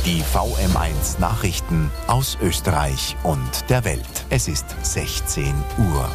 Die VM1 Nachrichten aus Österreich und der Welt. Es ist 16 Uhr.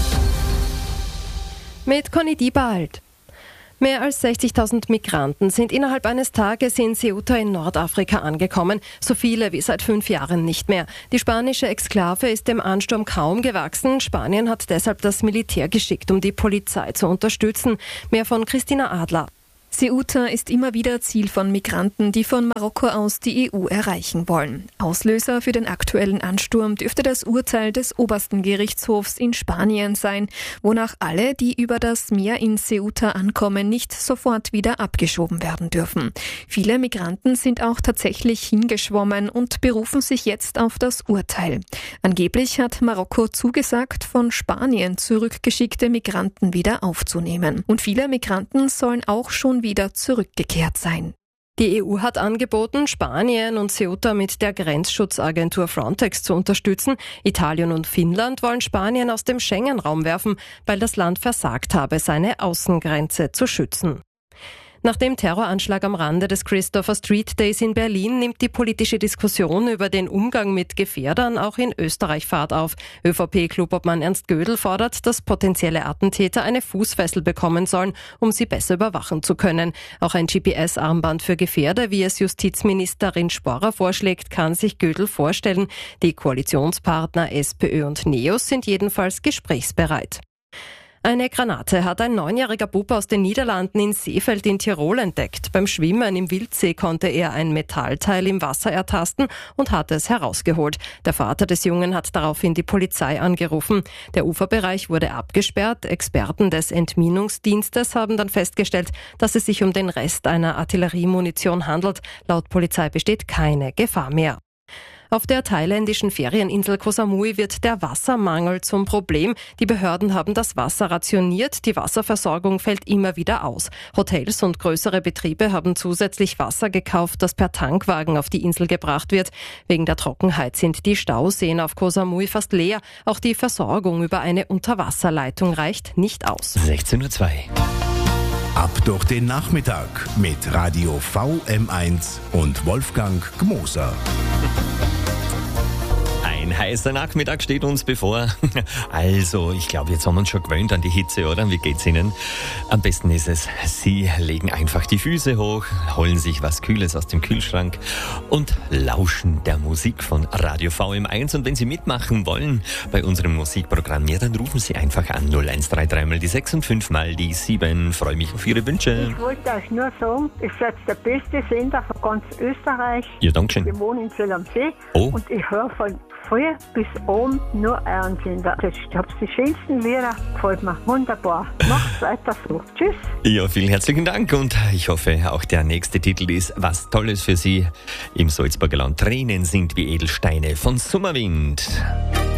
Mit Conny Diebald. Mehr als 60.000 Migranten sind innerhalb eines Tages in Ceuta in Nordafrika angekommen, so viele wie seit 5 Jahren nicht mehr. Die spanische Exklave ist dem Ansturm kaum gewachsen. Spanien hat deshalb das Militär geschickt, um die Polizei zu unterstützen. Mehr von Christina Adler. Ceuta ist immer wieder Ziel von Migranten, die von Marokko aus die EU erreichen wollen. Auslöser für den aktuellen Ansturm dürfte das Urteil des obersten Gerichtshofs in Spanien sein, wonach alle, die über das Meer in Ceuta ankommen, nicht sofort wieder abgeschoben werden dürfen. Viele Migranten sind auch tatsächlich hingeschwommen und berufen sich jetzt auf das Urteil. Angeblich hat Marokko zugesagt, von Spanien zurückgeschickte Migranten wieder aufzunehmen. Und viele Migranten sollen auch schon wieder zurückgekehrt sein. Die EU hat angeboten, Spanien und Ceuta mit der Grenzschutzagentur Frontex zu unterstützen. Italien und Finnland wollen Spanien aus dem Schengen-Raum werfen, weil das Land versagt habe, seine Außengrenze zu schützen. Nach dem Terroranschlag am Rande des Christopher Street Days in Berlin nimmt die politische Diskussion über den Umgang mit Gefährdern auch in Österreich Fahrt auf. ÖVP-Klubobmann Ernst Gödel fordert, dass potenzielle Attentäter eine Fußfessel bekommen sollen, um sie besser überwachen zu können. Auch ein GPS-Armband für Gefährder, wie es Justizministerin Sporrer vorschlägt, kann sich Gödel vorstellen. Die Koalitionspartner SPÖ und NEOS sind jedenfalls gesprächsbereit. Eine Granate hat ein 9-jähriger Bub aus den Niederlanden in Seefeld in Tirol entdeckt. Beim Schwimmen im Wildsee konnte er ein Metallteil im Wasser ertasten und hat es herausgeholt. Der Vater des Jungen hat daraufhin die Polizei angerufen. Der Uferbereich wurde abgesperrt. Experten des Entminungsdienstes haben dann festgestellt, dass es sich um den Rest einer Artilleriemunition handelt. Laut Polizei besteht keine Gefahr mehr. Auf der thailändischen Ferieninsel Koh Samui wird der Wassermangel zum Problem. Die Behörden haben das Wasser rationiert. Die Wasserversorgung fällt immer wieder aus. Hotels und größere Betriebe haben zusätzlich Wasser gekauft, das per Tankwagen auf die Insel gebracht wird. Wegen der Trockenheit sind die Stauseen auf Koh Samui fast leer. Auch die Versorgung über eine Unterwasserleitung reicht nicht aus. 16:02 Uhr. Ab durch den Nachmittag mit Radio VM1 und Wolfgang Gmoser. Ein heißer Nachmittag steht uns bevor. Also, ich glaube, jetzt haben wir uns schon gewöhnt an die Hitze, oder? Wie geht's Ihnen? Am besten ist es, Sie legen einfach die Füße hoch, holen sich was Kühles aus dem Kühlschrank und lauschen der Musik von Radio VM1. Und wenn Sie mitmachen wollen bei unserem Musikprogramm, ja, dann rufen Sie einfach an 0133 mal die 6 und 5 mal die 7. Freue mich auf Ihre Wünsche. Ich wollte euch nur sagen, ihr seid der beste Sender von ganz Österreich. Ja, danke schön. Wir wohnen in Zell am See und ich höre von früh bis oben nur euren Sender. Ich habe die schönsten Lieder, gefällt mir wunderbar. Macht's weiter so. Tschüss. Ja, vielen herzlichen Dank und ich hoffe, auch der nächste Titel ist was Tolles für Sie. Im Salzburger Land Tränen sind wie Edelsteine von Sommerwind.